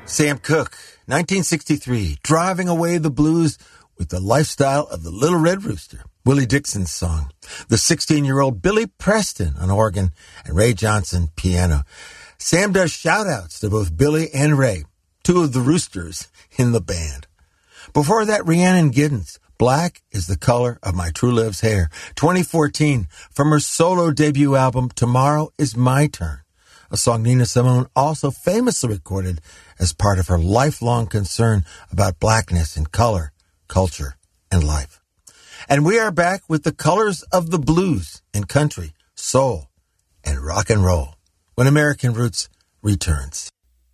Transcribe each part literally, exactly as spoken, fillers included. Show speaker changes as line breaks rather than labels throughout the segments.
Sam Cooke, nineteen sixty-three, driving away the blues with the lifestyle of the Little Red Rooster. Willie Dixon's song. The sixteen-year-old Billy Preston on organ and Ray Johnson piano. Sam does shout-outs to both Billy and Ray, two of the roosters in the band. Before that, Rhiannon Giddens, Black is the Color of My True Love's Hair, twenty fourteen, from her solo debut album, Tomorrow is My Turn, a song Nina Simone also famously recorded as part of her lifelong concern about blackness and color, culture, and life. And we are back with the colors of the blues in country, soul, and rock and roll when American Roots returns.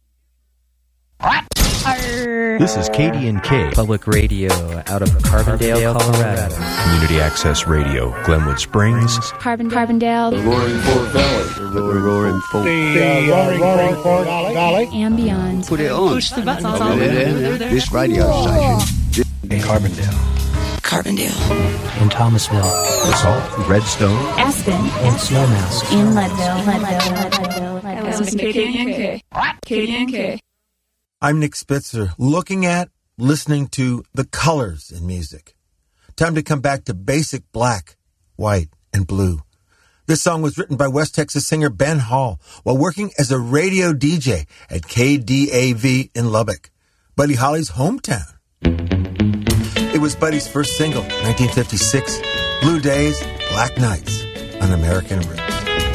This is K D and K
Public Radio out of Carbondale, Colorado.
Community Access Radio, Glenwood Springs,
Carbon, Carbondale,
the Roaring Fork Valley, the Roaring Fork,
the uh, Roaring Fork Valley,
and beyond.
Put it on.
Push the buttons all over.
This radio station.
in Carbondale,
Carbondale,
In Thomasville,
Basalt, Redstone,
Aspen,
and Snowmass,
in Leadville, Leadville, Leadville, Leadville.
I listen to K D and K. K D and K.
I'm Nick Spitzer, looking at, listening to the colors in music. Time to come back to basic black, white, and blue. This song was written by West Texas singer Ben Hall while working as a radio D J at K D A V in Lubbock, Buddy Holly's hometown. It was Buddy's first single, nineteen fifty-six, Blue Days, Black Nights on American Roots.